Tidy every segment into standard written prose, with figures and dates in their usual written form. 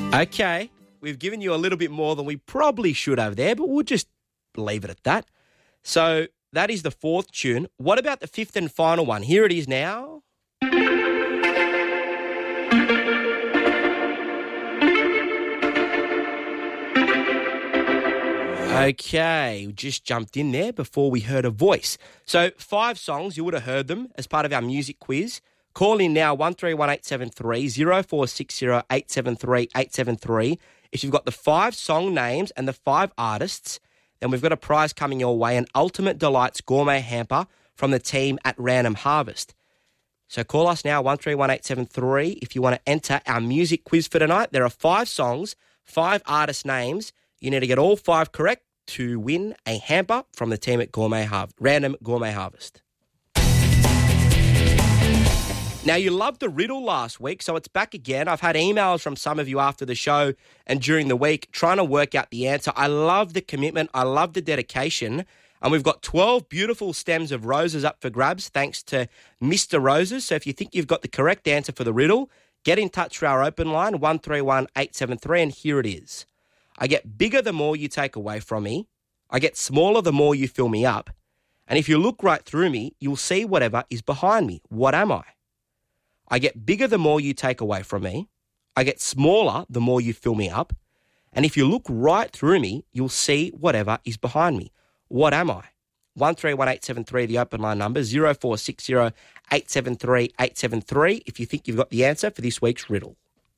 Okay, we've given you a little bit more than we probably should have there, but we'll just leave it at that. So that is the fourth tune. What about the fifth and final one? Here it is now. Okay, we just jumped in there before we heard a voice. So 5 songs, you would have heard them as part of our music quiz. Call in now, 131873 0460 873 873. If you've got the 5 song names and the 5 artists, then we've got a prize coming your way, an Ultimate Delights gourmet hamper from the team at Random Harvest. So call us now, 131873, if you want to enter our music quiz for tonight. There are 5 songs, 5 artist names. You need to get all 5 correct to win a hamper from the team at Random Gourmet Harvest. Now, you loved the riddle last week, so it's back again. I've had emails from some of you after the show and during the week trying to work out the answer. I love the commitment. I love the dedication. And we've got 12 beautiful stems of roses up for grabs thanks to Mr. Roses. So if you think you've got the correct answer for the riddle, get in touch through our open line, 131 873, and here it is. I get bigger the more you take away from me. I get smaller the more you fill me up. And if you look right through me, you'll see whatever is behind me. What am I? I get bigger the more you take away from me. I get smaller the more you fill me up. And if you look right through me, you'll see whatever is behind me. What am I? 131873, the open line number, 0460 873 873, if you think you've got the answer for this week's riddle.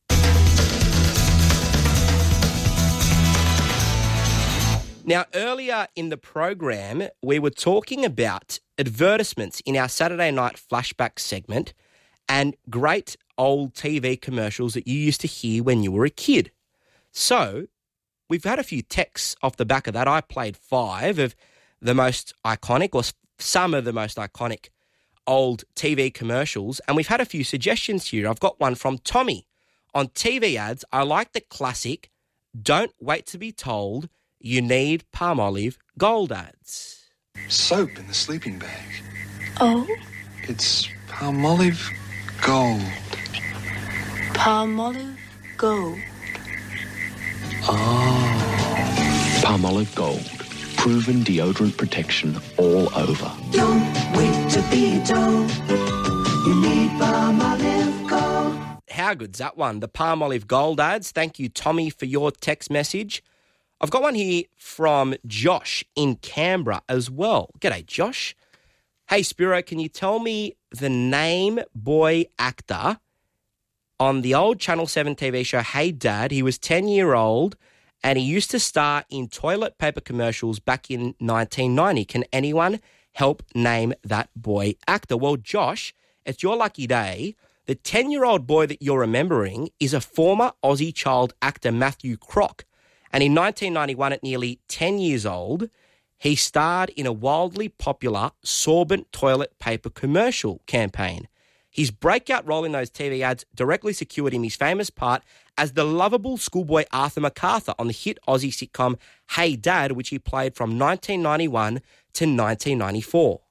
Now, earlier in the program, we were talking about advertisements in our Saturday night flashback segment and great old TV commercials that you used to hear when you were a kid. So we've had a few texts off the back of that. I played 5 of the most iconic, or some of the most iconic old TV commercials, and we've had a few suggestions here. I've got one from Tommy. On TV ads, I like the classic, don't wait to be told, you need Palmolive Gold ads. Soap in the sleeping bag. Oh? It's Palmolive Gold. Palmolive Gold. Oh. Palmolive Gold. Proven deodorant protection all over. Don't wait to be told. You need Palmolive Gold. How good's that one? The Palmolive Gold ads. Thank you, Tommy, for your text message. I've got one here from Josh in Canberra as well. G'day, Josh. Hey, Spiro, can you tell me the name boy actor on the old Channel 7 TV show Hey Dad? He was 10-year-old and he used to star in toilet paper commercials back in 1990. Can anyone help name that boy actor? Well, Josh, it's your lucky day. The 10-year-old boy that you're remembering is a former Aussie child actor, Matthew Crock. And in 1991, at nearly 10 years old, he starred in a wildly popular sorbent toilet paper commercial campaign. His breakout role in those TV ads directly secured him his famous part as the lovable schoolboy Arthur MacArthur on the hit Aussie sitcom Hey Dad, which he played from 1991 to 1994.